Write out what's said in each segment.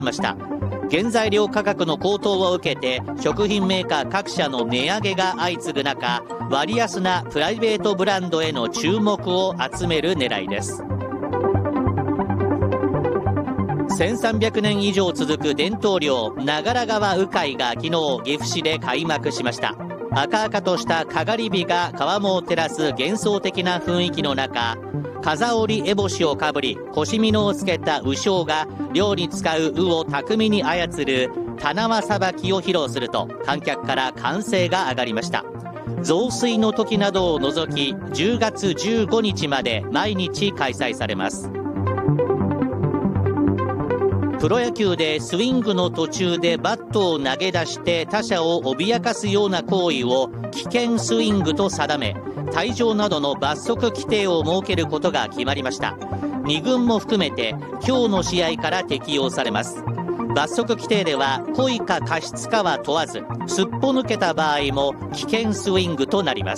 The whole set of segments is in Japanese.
ました。原材料価格の高騰を受けて食品メーカー各社の値上げが相次ぐ中、割安なプライベートブランドへの注目を集める狙いです。1300年以上続く伝統漁長良川鵜飼が昨日岐阜市で開幕しました。赤々としたかがり火が川面を照らす幻想的な雰囲気の中、風織烏帽子をかぶり腰みのをつけた鵜匠が漁に使う鵜を巧みに操る棚輪さばきを披露すると、観客から歓声が上がりました。増水の時などを除き10月15日まで毎日開催されます。プロ野球でスイングの途中でバットを投げ出して他者を脅かすような行為を危険スイングと定め、退場などの罰則規定を設けることが決まりました。2軍も含めて今日の試合から適用されます。罰則規定では故意か過失かは問わず、すっぽ抜けた場合も危険スイングとなります。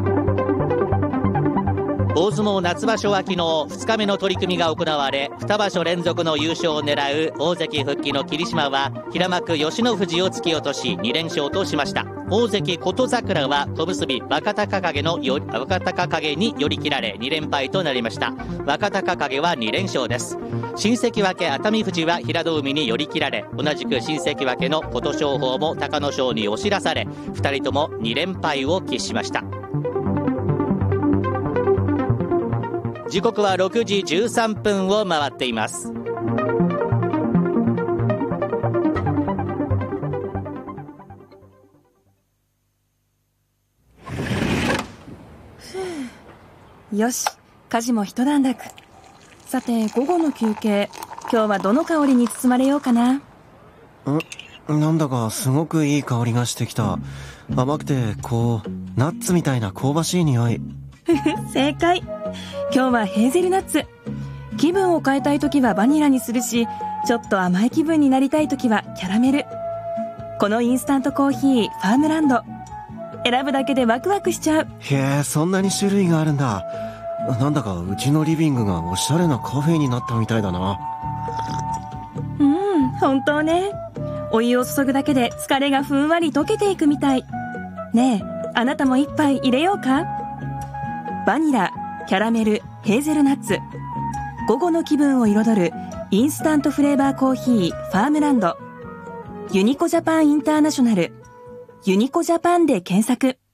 大相撲夏場所は昨日2日目の取り組みが行われ、2場所連続の優勝を狙う大関復帰の霧島は平幕吉野富士を突き落とし2連勝としました。大関琴櫻は小結若隆景に寄り切られ2連敗となりました。若隆景は2連勝です。新関脇熱海富士は平戸海に寄り切られ、同じく新関脇の琴勝峰も隆の勝に押し出され、2人とも2連敗を喫しました。時刻は6時13分を回っています。 よし、家事も一段落。さて午後の休憩、今日はどの香りに包まれようかな。 なんだかすごくいい香りがしてきた。甘くてナッツみたいな香ばしい匂い。 正解。今日はヘーゼルナッツ。気分を変えたいときはバニラにするし、ちょっと甘い気分になりたいときはキャラメル。このインスタントコーヒーファームランド、選ぶだけでワクワクしちゃう。 へえ、そんなに種類があるんだ。なんだかうちのリビングがおしゃれなカフェになったみたいだな。 本当ね。お湯を注ぐだけで疲れがふんわり溶けていくみたい。ねえ、あなたも一杯入れようか。バニラ、キャラメル、ヘーゼルナッツ。午後の気分を彩るインスタントフレーバーコーヒーファームランド。ユニコジャパンインターナショナル。ユニコジャパンで検索。